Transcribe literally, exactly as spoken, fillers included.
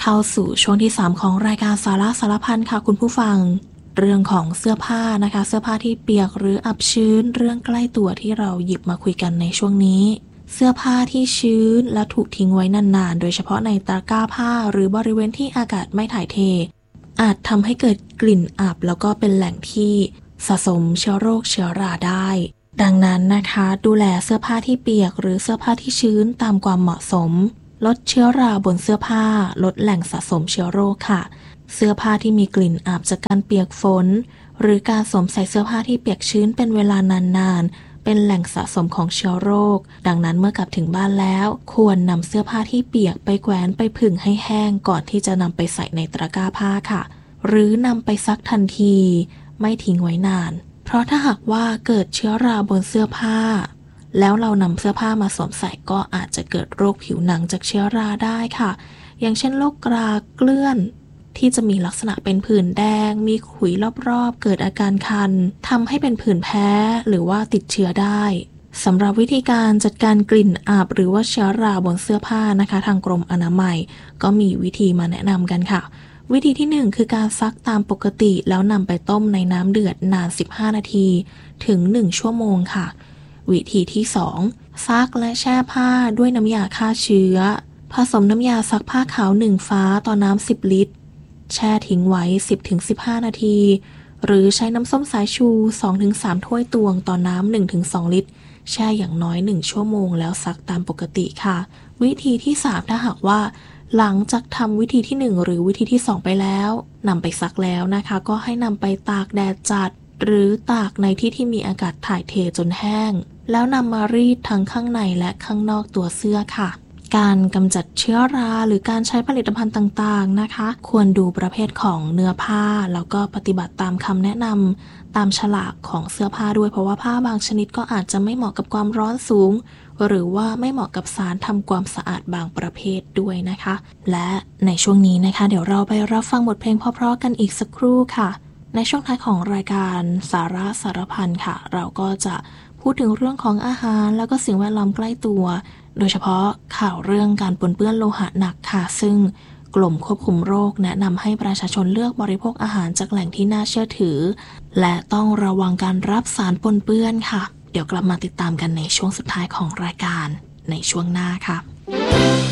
เข้าสู่ช่วงที่สามของรายการสาระสารพันค่ะคุณผู้ฟังเรื่องของเสื้อผ้านะคะเสื้อผ้าที่เปียกหรืออับชื้นเรื่องใกล้ตัวที่เราหยิบมาคุยกันในช่วงนี้เสื้อผ้าที่ชื้นและถูกทิ้งไว้นานๆโดยเฉพาะในตะกร้าผ้าหรือบริเวณที่อากาศไม่ถ่ายเทอาจทำให้เกิดกลิ่นอับแล้วก็เป็นแหล่งที่สะสมเชื้อโรคเชื้อราได้ดังนั้นนะคะดูแลเสื้อผ้าที่เปียกหรือเสื้อผ้าที่ชื้นตามความเหมาะสมลดเชื้อราบนเสื้อผ้าลดแหล่งสะสมเชื้อโรคค่ะเสื้อผ้าที่มีกลิ่นอับจากการเปียกฝนหรือการสวมใส่เสื้อผ้าที่เปียกชื้นเป็นเวลานานๆเป็นแหล่งสะสมของเชื้อโรคดังนั้นเมื่อกลับถึงบ้านแล้วควรนำเสื้อผ้าที่เปียกไปแขวนไปผึ่งให้แห้งก่อนที่จะนำไปใส่ในตะกร้าผ้าค่ะหรือนำไปซักทันทีไม่ทิ้งไว้นานเพราะถ้าหากว่าเกิดเชื้อราบนเสื้อผ้าแล้วเรานำเสื้อผ้ามาสวมใส่ก็อาจจะเกิดโรคผิวหนังจากเชื้อราได้ค่ะอย่างเช่นโรคกราเกลื่อนที่จะมีลักษณะเป็นผื่นแดงมีขุยรอบๆเกิดอาการคันทำให้เป็นผื่นแพ้หรือว่าติดเชื้อได้สำหรับวิธีการจัดการกลิ่นอับหรือว่าเชื้อราบนเสื้อผ้านะคะทางกรมอนามัยก็มีวิธีมาแนะนำกันค่ะวิธีที่หนึ่งคือการซักตามปกติแล้วนำไปต้มในน้ำเดือดนานสิบห้านาทีถึงหนึ่งชั่วโมงค่ะวิธีที่สองซักและแช่ผ้าด้วยน้ำยาฆ่าเชื้อผสมน้ำยาซักผ้าขาวหนึ่งฟ้าต่อน้ำสิบลิตรแช่ทิ้งไว้ สิบถึงสิบห้า นาทีหรือใช้น้ำส้มสายชู สองถึงสาม ถ้วยตวงต่อน้ำ หนึ่งถึงสอง ลิตรแช่อย่างน้อยหนึ่งชั่วโมงแล้วซักตามปกติค่ะวิธีที่สามถ้าหากว่าหลังจากทำวิธีที่หนึ่งหรือวิธีที่สองไปแล้วนำไปซักแล้วนะคะก็ให้นำไปตากแดดจัดหรือตากในที่ที่มีอากาศถ่ายเทจนแห้งแล้วนำมารีดทั้งข้างในและข้างนอกตัวเสื้อค่ะการกำจัดเชื้อราหรือการใช้ผลิตภัณฑ์ต่างๆนะคะควรดูประเภทของเนื้อผ้าแล้วก็ปฏิบัติตามคำแนะนำตามฉลากของเสื้อผ้าด้วยเพราะว่าผ้าบางชนิดก็อาจจะไม่เหมาะกับความร้อนสูงหรือว่าไม่เหมาะกับสารทำความสะอาดบางประเภทด้วยนะคะและในช่วงนี้นะคะเดี๋ยวเราไปรับฟังบทเพลงเพราะๆกันอีกสักครู่ค่ะในช่วงท้ายของรายการสาระสารพันค่ะเราก็จะพูดถึงเรื่องของอาหารแล้วก็สิ่งแวดล้อมใกล้ตัวโดยเฉพาะข่าวเรื่องการปนเปื้อนโลหะหนักค่ะซึ่งกลุ่มควบคุมโรคแนะนำให้ประชาชนเลือกบริโภคอาหารจากแหล่งที่น่าเชื่อถือและต้องระวังการรับสารปนเปื้อนค่ะเดี๋ยวกลับมาติดตามกันในช่วงสุดท้ายของรายการในช่วงหน้าค่ะ